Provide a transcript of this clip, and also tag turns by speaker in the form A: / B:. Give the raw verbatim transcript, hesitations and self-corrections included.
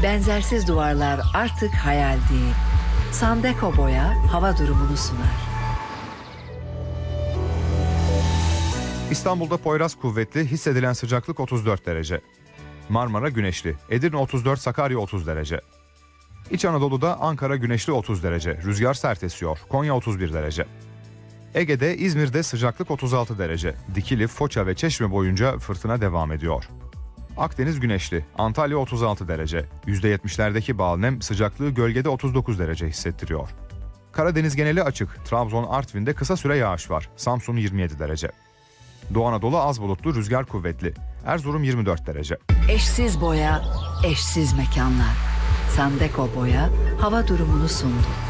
A: Benzersiz duvarlar artık hayal değil. Sandeko Boya hava durumunu sunar.
B: İstanbul'da Poyraz kuvvetli, hissedilen sıcaklık otuz dört derece. Marmara güneşli, Edirne otuz dört, Sakarya otuz derece. İç Anadolu'da Ankara güneşli otuz derece, rüzgar sert esiyor, Konya otuz bir derece. Ege'de, İzmir'de sıcaklık otuz altı derece, Dikili, Foça ve Çeşme boyunca fırtına devam ediyor. Akdeniz güneşli, Antalya otuz altı derece, yüzde yetmişlerdeki bal nem sıcaklığı gölgede otuz dokuz derece hissettiriyor. Karadeniz geneli açık, Trabzon, Artvin'de kısa süre yağış var, Samsun yirmi yedi derece. Doğu Anadolu az bulutlu, rüzgar kuvvetli, Erzurum yirmi dört derece.
A: Eşsiz boya, eşsiz mekanlar. Sandeko Boya hava durumunu sundu.